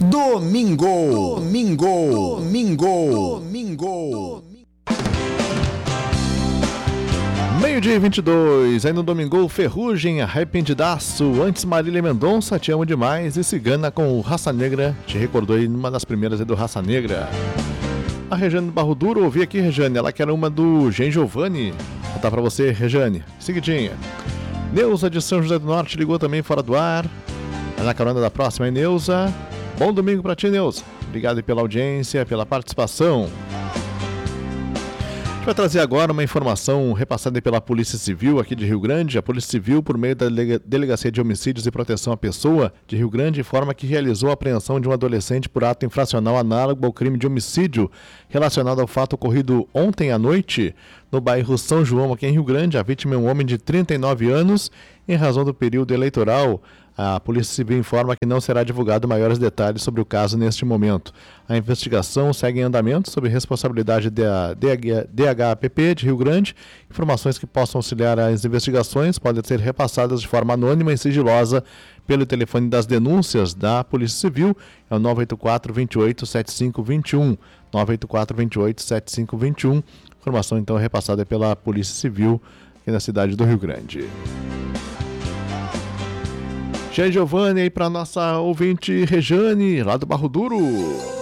Domingo. Meio-dia e 22, aí no Domingo, Ferrugem, Arrependidaço, antes Marília Mendonça, Te Amo Demais, e Cigana com o Raça Negra, te recordou aí numa das primeiras aí do Raça Negra. A Rejane do Barro Duro, ouvi aqui, Rejane, ela quer uma do Gen Giovanni, vou botar pra você, Rejane, seguidinha. Neuza de São José do Norte ligou também fora do ar, na carona da próxima, hein, Neuza? Bom domingo pra ti, Neuza, obrigado pela audiência, pela participação. A gente vai trazer agora uma informação repassada pela Polícia Civil aqui de Rio Grande. A Polícia Civil, por meio da Delegacia de Homicídios e Proteção à Pessoa de Rio Grande, informa que realizou a apreensão de um adolescente por ato infracional análogo ao crime de homicídio relacionado ao fato ocorrido ontem à noite no bairro São João, aqui em Rio Grande. A vítima é um homem de 39 anos. Em razão do período eleitoral, a Polícia Civil informa que não será divulgado maiores detalhes sobre o caso neste momento. A investigação segue em andamento sob responsabilidade da DHPP de Rio Grande. Informações que possam auxiliar as investigações podem ser repassadas de forma anônima e sigilosa pelo telefone das denúncias da Polícia Civil, é o 984 28 7521, 984 28 7521. Informação então repassada pela Polícia Civil aqui na cidade do Rio Grande. Gen Giovanni aí para nossa ouvinte Rejane, lá do Barro Duro.